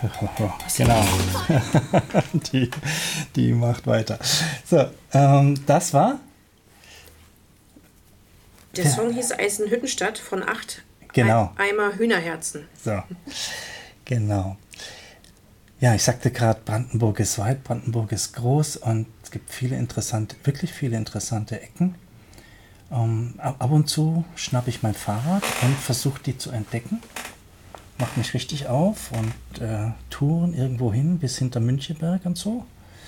Genau. Die macht weiter. So, das war? Der Song hieß Eisenhüttenstadt von 8 Genau. Eimer Hühnerherzen. So, genau. Ja, ich sagte gerade, Brandenburg ist weit, Brandenburg ist groß und es gibt wirklich viele interessante Ecken. Ab und zu schnappe ich mein Fahrrad und versuche die zu entdecken. Mache mich richtig auf und touren irgendwo hin bis hinter Münchenberg und so.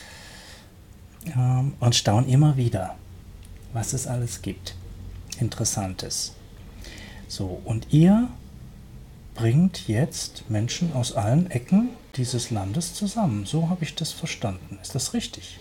Und staune immer wieder, was es alles gibt. Interessantes. So, und ihr bringt jetzt Menschen aus allen Ecken dieses Landes zusammen. So habe ich das verstanden. Ist das richtig?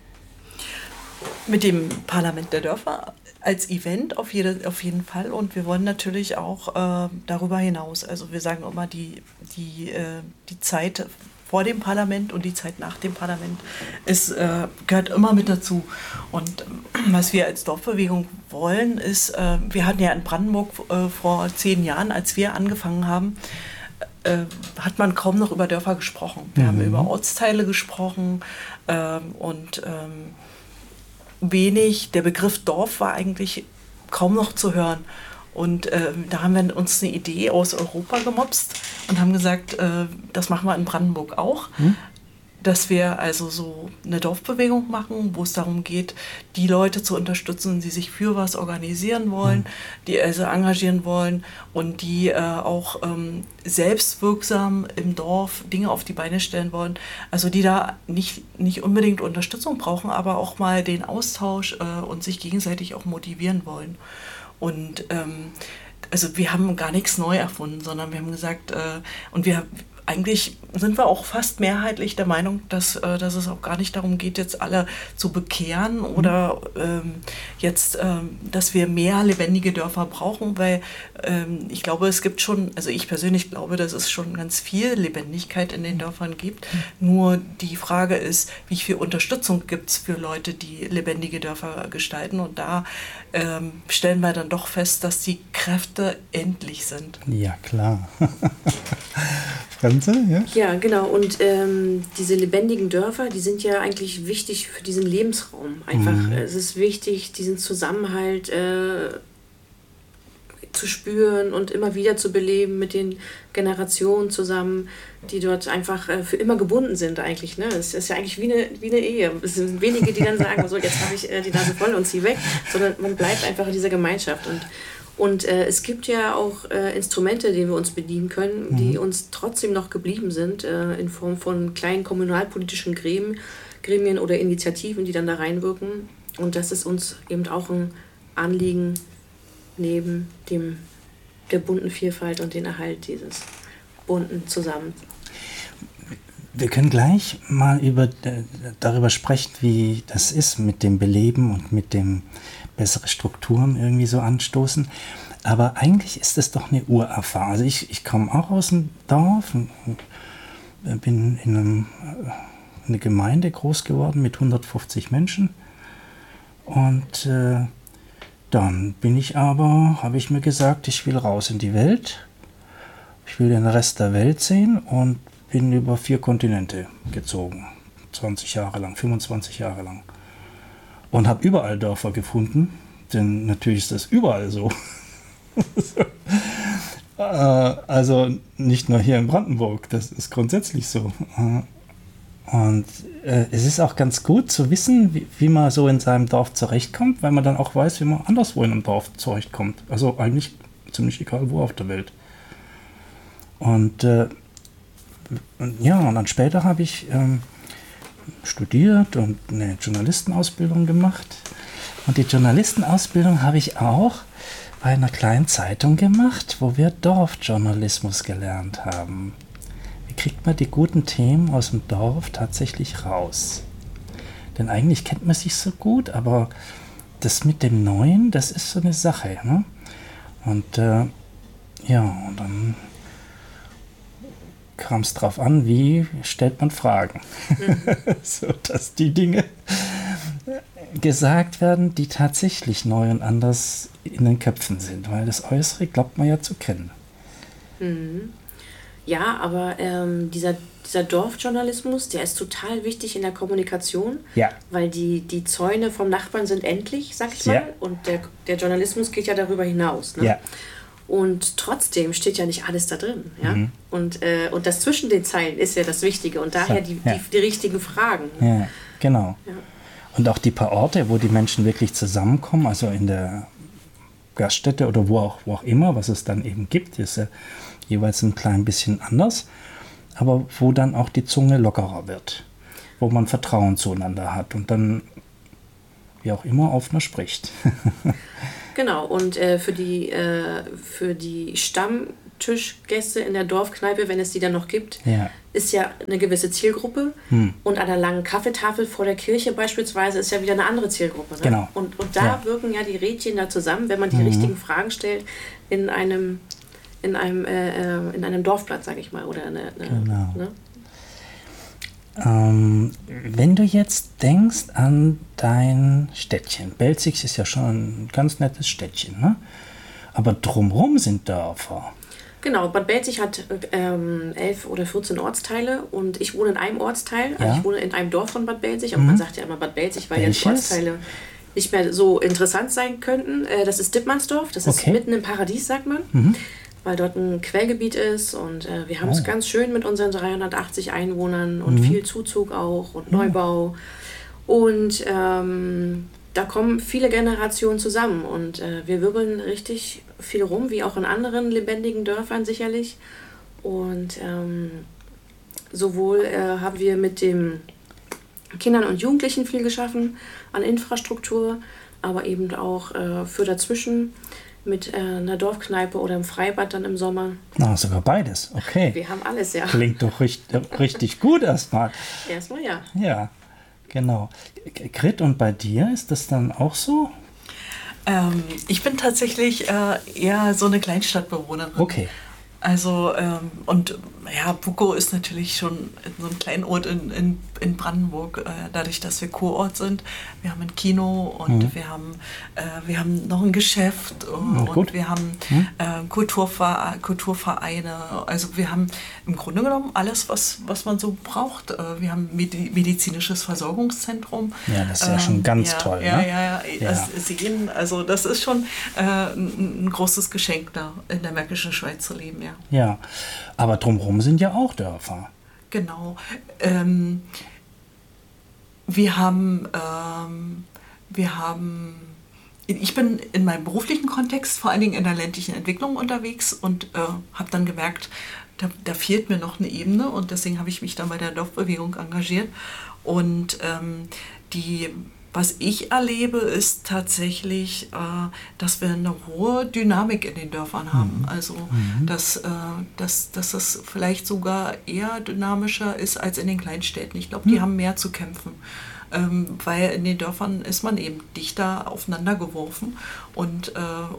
Mit dem Parlament der Dörfer als Event auf jeden Fall. Und wir wollen natürlich auch darüber hinaus. Also wir sagen immer, die Zeit vor dem Parlament und die Zeit nach dem Parlament gehört immer mit dazu. Und was wir als Dorfbewegung wollen, ist, wir hatten ja in Brandenburg vor 10 Jahren, als wir angefangen haben, hat man kaum noch über Dörfer gesprochen. Wir haben über Ortsteile gesprochen und der Begriff Dorf war eigentlich kaum noch zu hören. Und da haben wir uns eine Idee aus Europa gemopst und haben gesagt, das machen wir in Brandenburg auch. Dass wir also so eine Dorfbewegung machen, wo es darum geht, die Leute zu unterstützen, die sich für was organisieren wollen, die also engagieren wollen und die auch selbstwirksam im Dorf Dinge auf die Beine stellen wollen. Also die da nicht unbedingt Unterstützung brauchen, aber auch mal den Austausch und sich gegenseitig auch motivieren wollen. Und also wir haben gar nichts neu erfunden, sondern wir haben gesagt, eigentlich sind wir auch fast mehrheitlich der Meinung, dass es auch gar nicht darum geht, jetzt alle zu bekehren oder dass wir mehr lebendige Dörfer brauchen, weil ich glaube, es gibt schon, also ich persönlich glaube, dass es schon ganz viel Lebendigkeit in den Dörfern gibt. Nur die Frage ist, wie viel Unterstützung gibt es für Leute, die lebendige Dörfer gestalten, und da stellen wir dann doch fest, dass die Kräfte endlich sind. Ja, klar. Franze, ja? Ja, genau. Und diese lebendigen Dörfer, die sind ja eigentlich wichtig für diesen Lebensraum. Einfach, es ist wichtig, diesen Zusammenhalt zu spüren und immer wieder zu beleben mit den Generationen zusammen, die dort einfach für immer gebunden sind eigentlich. Ne? Es ist ja eigentlich wie eine Ehe. Es sind wenige, die dann sagen, so, jetzt habe ich die Nase voll und zieh weg, sondern man bleibt einfach in dieser Gemeinschaft. Und es gibt ja auch Instrumente, die wir uns bedienen können, die uns trotzdem noch geblieben sind, in Form von kleinen kommunalpolitischen Gremien oder Initiativen, die dann da reinwirken. Und das ist uns eben auch ein Anliegen neben der bunten Vielfalt und den Erhalt dieses bunten Zusammen. Wir können gleich mal darüber sprechen, wie das ist mit dem Beleben und mit dem bessere Strukturen irgendwie so anstoßen. Aber eigentlich ist es doch eine Urerfahrung. Also ich komme auch aus dem Dorf, bin in eine Gemeinde groß geworden mit 150 Menschen. Und dann habe ich mir gesagt, ich will raus in die Welt. Ich will den Rest der Welt sehen und bin über 4 Kontinente gezogen. 20 Jahre lang, 25 Jahre lang. Und habe überall Dörfer gefunden, denn natürlich ist das überall so. Also nicht nur hier in Brandenburg, das ist grundsätzlich so. Und es ist auch ganz gut zu wissen, wie man so in seinem Dorf zurechtkommt, weil man dann auch weiß, wie man anderswo in einem Dorf zurechtkommt. Also eigentlich ziemlich egal wo auf der Welt. Und dann später habe ich studiert und eine Journalistenausbildung gemacht. Und die Journalistenausbildung habe ich auch bei einer kleinen Zeitung gemacht, wo wir Dorfjournalismus gelernt haben. Wie kriegt man die guten Themen aus dem Dorf tatsächlich raus? Denn eigentlich kennt man sich so gut, aber das mit dem Neuen, das ist so eine Sache. Ne? Und und dann kam es drauf an, wie stellt man Fragen, so dass die Dinge gesagt werden, die tatsächlich neu und anders in den Köpfen sind, weil das Äußere glaubt man ja zu kennen. Ja, aber dieser Dorfjournalismus, der ist total wichtig in der Kommunikation, Ja. weil die Zäune vom Nachbarn sind endlich, sag ich mal, Ja. und der Journalismus geht ja darüber hinaus. Ne? Ja. Und trotzdem steht ja nicht alles da drin. Ja? Und das zwischen den Zeilen ist ja das Wichtige und daher die richtigen Fragen. Ja, genau. Ja. Und auch die paar Orte, wo die Menschen wirklich zusammenkommen, also in der Gaststätte oder wo auch immer, was es dann eben gibt, ist ja jeweils ein klein bisschen anders, aber wo dann auch die Zunge lockerer wird, wo man Vertrauen zueinander hat und dann, wie auch immer, offener spricht. Genau, und für die Stammtischgäste in der Dorfkneipe, wenn es die dann noch gibt, Ja. ist ja eine gewisse Zielgruppe. Und an der langen Kaffeetafel vor der Kirche beispielsweise ist ja wieder eine andere Zielgruppe. Ne? Genau. Und da wirken ja die Rädchen da zusammen, wenn man die richtigen Fragen stellt in einem Dorfplatz, sage ich mal. Oder Genau. Ne? Wenn du jetzt denkst an dein Städtchen, Belzig ist ja schon ein ganz nettes Städtchen, ne? Aber drumherum sind Dörfer. Genau, Bad Belzig hat 11 oder 14 Ortsteile und ich wohne in einem Ortsteil. Also Ja. ich wohne in einem Dorf von Bad Belzig, aber man sagt ja immer Bad Belzig, weil ja die Welches? Ortsteile nicht mehr so interessant sein könnten. Das ist Dittmannsdorf, das ist Okay. mitten im Paradies, sagt man, weil dort ein Quellgebiet ist und wir haben es ganz schön mit unseren 380 Einwohnern und viel Zuzug auch und Neubau. Und da kommen viele Generationen zusammen und wir wirbeln richtig viel rum, wie auch in anderen lebendigen Dörfern sicherlich. Und sowohl haben wir mit den Kindern und Jugendlichen viel geschaffen an Infrastruktur, aber eben auch für dazwischen mit einer Dorfkneipe oder im Freibad dann im Sommer. Na, sogar beides. Okay. Wir haben alles, ja. Klingt doch richtig gut erstmal. Erstmal ja. Ja, genau. Grit, und bei dir ist das dann auch so? Ich bin tatsächlich eher so eine Kleinstadtbewohnerin. Okay. Also, und ja, Bukow ist natürlich schon so ein Kleinort in Brandenburg, dadurch, dass wir Kurort sind. Wir haben ein Kino und wir haben noch ein Geschäft und wir haben Kulturvereine. Also wir haben im Grunde genommen alles, was man so braucht. Wir haben medizinisches Versorgungszentrum. Ja, das ist ja schon ganz toll. Ja, ne? ja. Also das ist schon ein großes Geschenk, da in der Märkischen Schweiz zu leben, ja. Ja, aber drumherum sind ja auch Dörfer. Genau. Wir haben, ich bin in meinem beruflichen Kontext vor allen Dingen in der ländlichen Entwicklung unterwegs und habe dann gemerkt, da fehlt mir noch eine Ebene und deswegen habe ich mich dann bei der Dorfbewegung engagiert. Und was ich erlebe, ist tatsächlich, dass wir eine hohe Dynamik in den Dörfern haben. Also, dass das vielleicht sogar eher dynamischer ist als in den Kleinstädten. Ich glaube, die haben mehr zu kämpfen. Weil in den Dörfern ist man eben dichter aufeinander geworfen. Und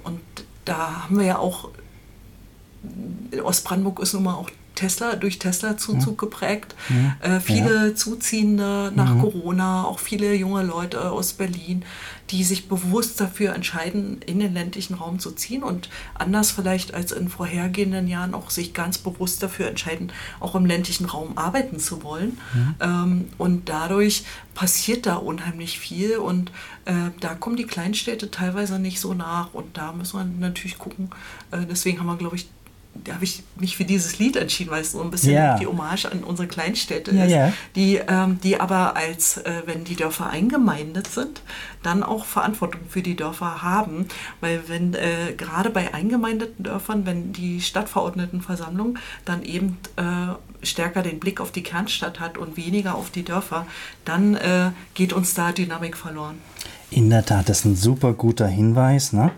da haben wir ja auch, Ostbrandenburg ist nun mal auch durch Tesla-Zuzug geprägt. Viele Zuziehende nach Corona, auch viele junge Leute aus Berlin, die sich bewusst dafür entscheiden, in den ländlichen Raum zu ziehen und anders vielleicht als in vorhergehenden Jahren auch sich ganz bewusst dafür entscheiden, auch im ländlichen Raum arbeiten zu wollen. Und dadurch passiert da unheimlich viel und da kommen die Kleinstädte teilweise nicht so nach und da muss man natürlich gucken. Deswegen haben wir, glaube ich, da habe ich mich für dieses Lied entschieden, weil es so ein bisschen die Hommage an unsere Kleinstädte ist, die aber wenn die Dörfer eingemeindet sind, dann auch Verantwortung für die Dörfer haben, weil wenn gerade bei eingemeindeten Dörfern, wenn die Stadtverordnetenversammlung dann eben stärker den Blick auf die Kernstadt hat und weniger auf die Dörfer, dann geht uns da Dynamik verloren. In der Tat, das ist ein super guter Hinweis. Ne?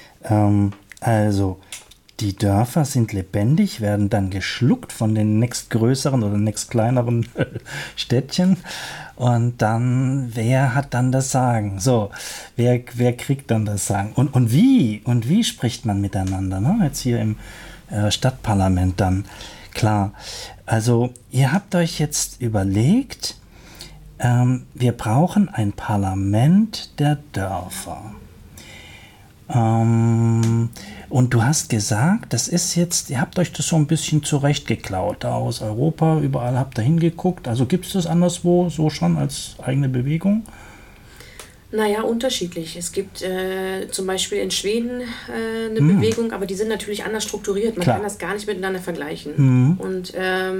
Also, die Dörfer sind lebendig, werden dann geschluckt von den nächstgrößeren oder nächstkleineren Städtchen. Und dann, wer hat dann das Sagen? So, wer kriegt dann das Sagen? Und wie spricht man miteinander? Ne? Jetzt hier im Stadtparlament dann. Klar, also ihr habt euch jetzt überlegt, wir brauchen ein Parlament der Dörfer. Und du hast gesagt, das ist jetzt, ihr habt euch das so ein bisschen zurechtgeklaut, da aus Europa, überall habt ihr hingeguckt. Also gibt es das anderswo so schon als eigene Bewegung? Naja, unterschiedlich. Es gibt zum Beispiel in Schweden eine Bewegung, aber die sind natürlich anders strukturiert. Man kann das gar nicht miteinander vergleichen. Und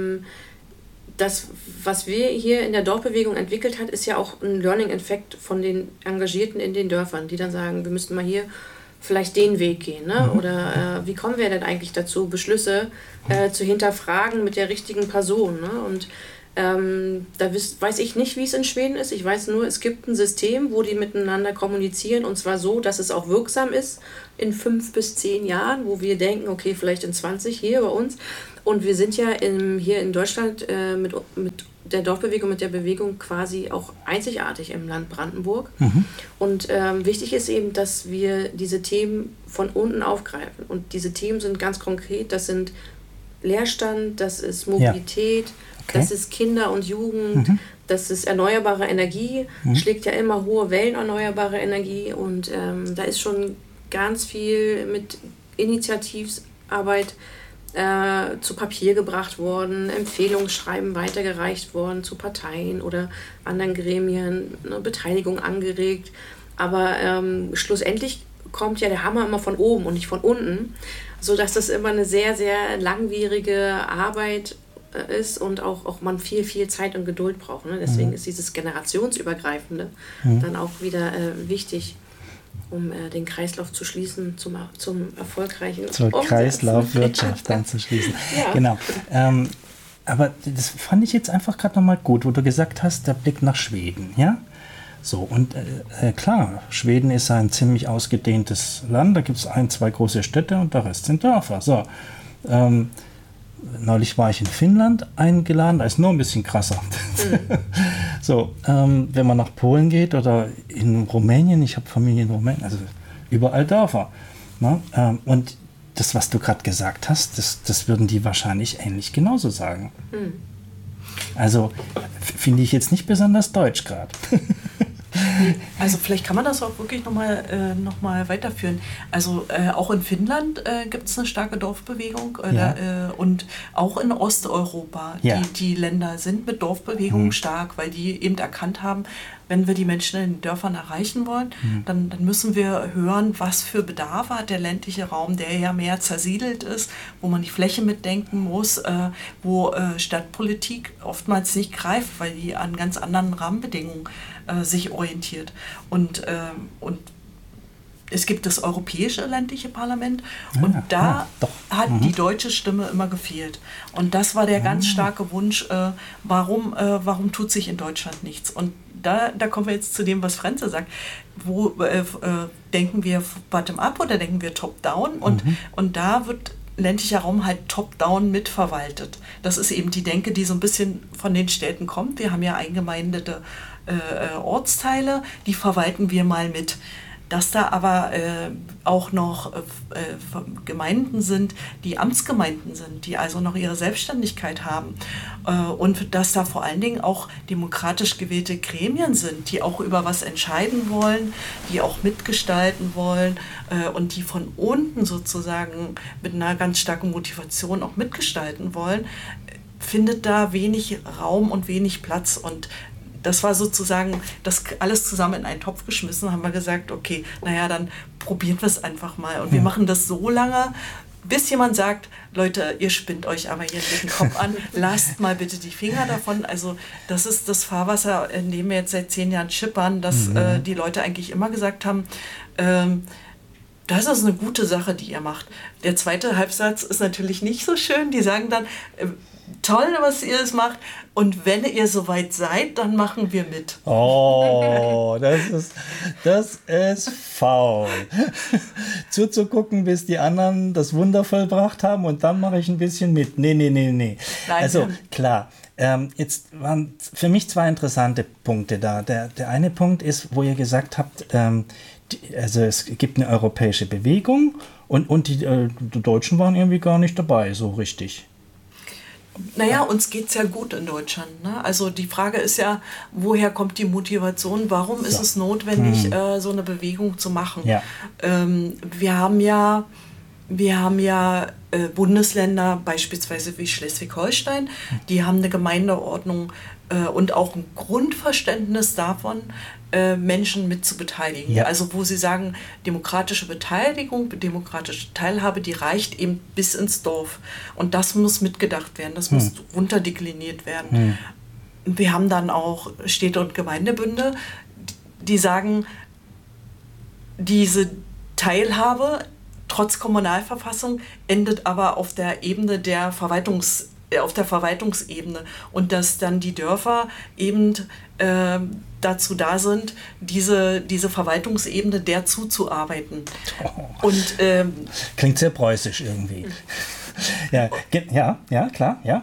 das, was wir hier in der Dorfbewegung entwickelt hat, ist ja auch ein Learning-Effekt von den Engagierten in den Dörfern, die dann sagen, wir müssten mal hier vielleicht den Weg gehen. Ne? Oder wie kommen wir denn eigentlich dazu, Beschlüsse zu hinterfragen mit der richtigen Person? Ne? Und da weiß ich nicht, wie es in Schweden ist. Ich weiß nur, es gibt ein System, wo die miteinander kommunizieren und zwar so, dass es auch wirksam ist in 5 bis 10 Jahren, wo wir denken, okay, vielleicht in 20 hier bei uns. Und wir sind ja hier in Deutschland mit der Dorfbewegung, mit der Bewegung quasi auch einzigartig im Land Brandenburg. Und wichtig ist eben, dass wir diese Themen von unten aufgreifen. Und diese Themen sind ganz konkret, das sind Leerstand, das ist Mobilität, das ist Kinder und Jugend, das ist erneuerbare Energie, schlägt ja immer hohe Wellen erneuerbare Energie und da ist schon ganz viel mit Initiativarbeit zu Papier gebracht worden, Empfehlungsschreiben weitergereicht worden zu Parteien oder anderen Gremien, eine Beteiligung angeregt, aber schlussendlich kommt ja der Hammer immer von oben und nicht von unten, sodass das immer eine sehr, sehr langwierige Arbeit ist und auch man viel, viel Zeit und Geduld braucht. Ne? Deswegen ist dieses Generationsübergreifende dann auch wieder wichtig, um den Kreislauf zu schließen, zum erfolgreichen zur Kreislaufwirtschaft dann zu schließen. Genau. Aber das fand ich jetzt einfach gerade nochmal gut, wo du gesagt hast, der Blick nach Schweden, ja? So, und klar, Schweden ist ein ziemlich ausgedehntes Land, da gibt es 1, 2 große Städte und der Rest sind Dörfer. So, neulich war ich in Finnland eingeladen, da ist nur ein bisschen krasser. So, wenn man nach Polen geht oder in Rumänien, ich habe Familie in Rumänien, also überall Dörfer. Ne? Und das, was du gerade gesagt hast, das würden die wahrscheinlich ähnlich genauso sagen. Also finde ich jetzt nicht besonders deutsch gerade. Also vielleicht kann man das auch wirklich noch mal weiterführen. Also auch in Finnland gibt es eine starke Dorfbewegung und auch in Osteuropa. Die Länder sind mit Dorfbewegungen stark, weil die eben erkannt haben, wenn wir die Menschen in den Dörfern erreichen wollen, dann müssen wir hören, was für Bedarfe hat der ländliche Raum, der ja mehr zersiedelt ist, wo man die Fläche mitdenken muss, wo Stadtpolitik oftmals nicht greift, weil die an ganz anderen Rahmenbedingungen sich orientiert. Und es gibt das Europäische ländliche Parlament und da hat die deutsche Stimme immer gefehlt. Und das war der ganz starke Wunsch, warum tut sich in Deutschland nichts? Und da kommen wir jetzt zu dem, was Frenze sagt. Wo denken wir bottom-up oder denken wir top-down? Und da wird ländlicher Raum halt top-down mitverwaltet. Das ist eben die Denke, die so ein bisschen von den Städten kommt. Wir haben ja eingemeindete Ortsteile, die verwalten wir mal mit. Dass da aber auch noch Gemeinden sind, die Amtsgemeinden sind, die also noch ihre Selbstständigkeit haben und dass da vor allen Dingen auch demokratisch gewählte Gremien sind, die auch über was entscheiden wollen, die auch mitgestalten wollen und die von unten sozusagen mit einer ganz starken Motivation auch mitgestalten wollen, findet da wenig Raum und wenig Platz. Und das war sozusagen das alles zusammen in einen Topf geschmissen, haben wir gesagt, okay, naja, dann probieren wir es einfach mal. Und wir machen das so lange, bis jemand sagt, Leute, ihr spinnt euch aber hier den Kopf an, lasst mal bitte die Finger davon. Also das ist das Fahrwasser, in dem wir jetzt seit 10 Jahren schippern, dass die Leute eigentlich immer gesagt haben, das ist eine gute Sache, die ihr macht. Der zweite Halbsatz ist natürlich nicht so schön. Die sagen dann, toll, was ihr es macht. Und wenn ihr soweit seid, dann machen wir mit. Oh, das ist faul. Zuzugucken, bis die anderen das Wunder vollbracht haben und dann mache ich ein bisschen mit. Nee. Nein, also klar, jetzt waren für mich 2 interessante Punkte da. Der eine Punkt ist, wo ihr gesagt habt, also es gibt eine europäische Bewegung und die Deutschen waren irgendwie gar nicht dabei, so richtig. Naja, uns geht es ja gut in Deutschland. Ne? Also die Frage ist ja, woher kommt die Motivation? Warum ist es notwendig, so eine Bewegung zu machen? Ja. Wir haben ja Bundesländer, beispielsweise wie Schleswig-Holstein, die haben eine Gemeindeordnung und auch ein Grundverständnis davon, Menschen mit zu beteiligen. Ja. Also wo sie sagen, demokratische Beteiligung, demokratische Teilhabe, die reicht eben bis ins Dorf. Und das muss mitgedacht werden, das muss runterdekliniert werden. Wir haben dann auch Städte- und Gemeindebünde, die sagen, diese Teilhabe trotz Kommunalverfassung endet aber auf der Ebene der auf der Verwaltungsebene und dass dann die Dörfer eben dazu da sind, diese Verwaltungsebene der zuzuarbeiten. Und, klingt sehr preußisch irgendwie. Ja, klar, ja.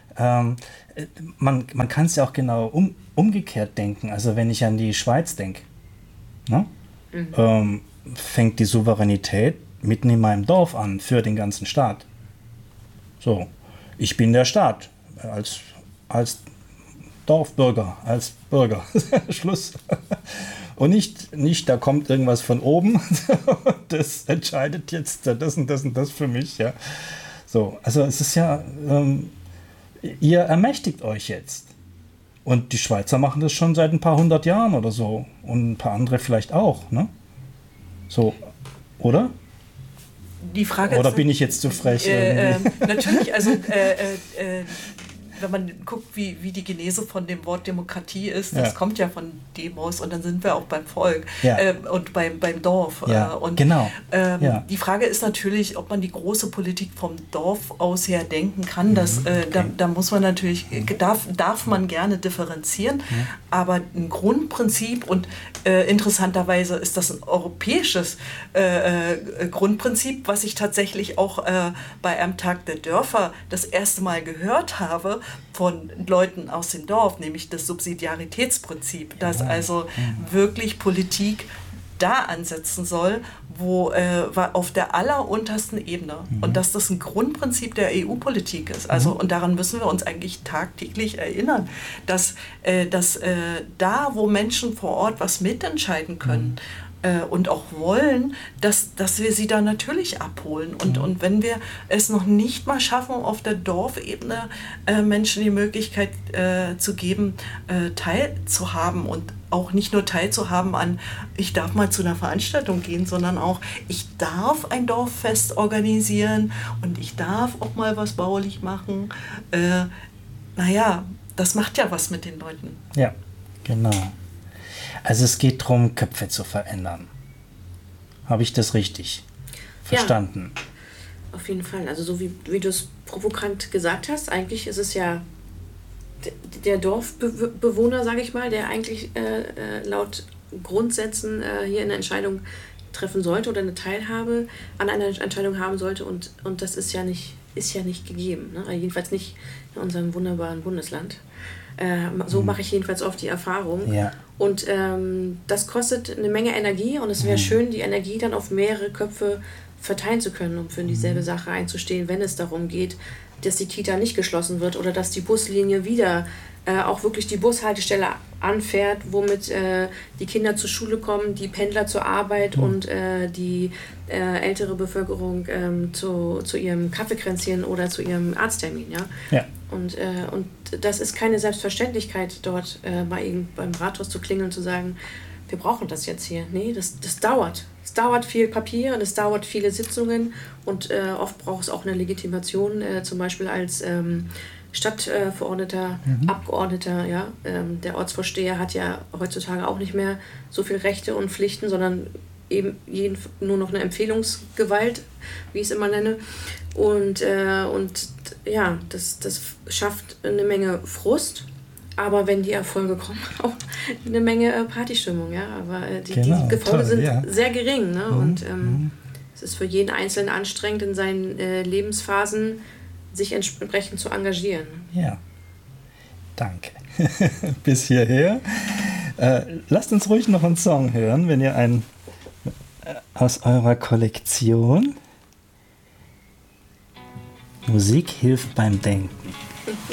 Man kann es ja auch genau umgekehrt denken. Also wenn ich an die Schweiz denke, ne? Fängt die Souveränität mitten in meinem Dorf an für den ganzen Staat. So, ich bin der Staat als Dorfbürger, als Bürger. Schluss. Und nicht, da kommt irgendwas von oben, das entscheidet jetzt das und das und das für mich. Ja. So, also es ist ja, ihr ermächtigt euch jetzt. Und die Schweizer machen das schon seit ein paar hundert Jahren oder so. Und ein paar andere vielleicht auch, ne? So, oder? Die Frage oder ist, bin ich jetzt zu frech? Natürlich, also wenn man guckt, wie die Genese von dem Wort Demokratie ist, das kommt ja von Demos und dann sind wir auch beim Volk und beim Dorf. Ja, und genau. Die Frage ist natürlich, ob man die große Politik vom Dorf aus her denken kann. Das, da muss man natürlich, darf man gerne differenzieren, aber ein Grundprinzip und interessanterweise ist das ein europäisches Grundprinzip, was ich tatsächlich auch bei einem Tag der Dörfer das erste Mal gehört habe von Leuten aus dem Dorf, nämlich das Subsidiaritätsprinzip, dass also wirklich Politik da ansetzen soll, wo auf der alleruntersten Ebene und dass das ein Grundprinzip der EU-Politik ist. Also und daran müssen wir uns eigentlich tagtäglich erinnern, dass da, wo Menschen vor Ort was mitentscheiden können, und auch wollen, dass wir sie da natürlich abholen. Und wenn wir es noch nicht mal schaffen, auf der Dorfebene Menschen die Möglichkeit zu geben, teilzuhaben und auch nicht nur teilzuhaben an, ich darf mal zu einer Veranstaltung gehen, sondern auch, ich darf ein Dorffest organisieren und ich darf auch mal was baulich machen. Das macht ja was mit den Leuten. Ja, genau. Also es geht darum, Köpfe zu verändern. Habe ich das richtig verstanden? Ja, auf jeden Fall. Also so wie du es provokant gesagt hast, eigentlich ist es ja der Dorfbewohner, sage ich mal, der eigentlich laut Grundsätzen hier eine Entscheidung treffen sollte oder eine Teilhabe an einer Entscheidung haben sollte und das ist ja nicht gegeben. Ne? Jedenfalls nicht in unserem wunderbaren Bundesland. So mache ich jedenfalls oft die Erfahrung. Ja. Und das kostet eine Menge Energie und es wäre schön, die Energie dann auf mehrere Köpfe verteilen zu können, um für dieselbe Sache einzustehen, wenn es darum geht, dass die Kita nicht geschlossen wird oder dass die Buslinie wieder auch wirklich die Bushaltestelle anfährt, womit die Kinder zur Schule kommen, die Pendler zur Arbeit und die ältere Bevölkerung zu ihrem Kaffeekränzchen oder zu ihrem Arzttermin. Ja? Und das ist keine Selbstverständlichkeit, dort mal eben beim Rathaus zu klingeln und zu sagen, wir brauchen das jetzt hier. Nee, das dauert. Es dauert viel Papier und es dauert viele Sitzungen und oft braucht es auch eine Legitimation, zum Beispiel als Stadtverordneter, Abgeordneter. Ja? Der Ortsvorsteher hat ja heutzutage auch nicht mehr so viele Rechte und Pflichten, sondern eben nur noch eine Empfehlungsgewalt, wie ich es immer nenne. Und ja, das schafft eine Menge Frust. Aber wenn die Erfolge kommen, auch eine Menge Partystimmung, ja. Aber die Gefolge sind sehr gering, ne? Und es ist für jeden Einzelnen anstrengend, in seinen Lebensphasen sich entsprechend zu engagieren. Ja, danke. Bis hierher. Lasst uns ruhig noch einen Song hören, wenn ihr einen aus eurer Kollektion. Musik hilft beim Denken.